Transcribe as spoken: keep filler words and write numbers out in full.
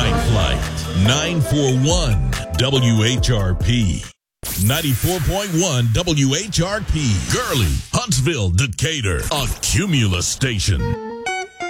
Night Flight, nine forty-one W H R P. ninety-four point one W H R P. Gurley, Huntsville, Decatur. A Cumulus station.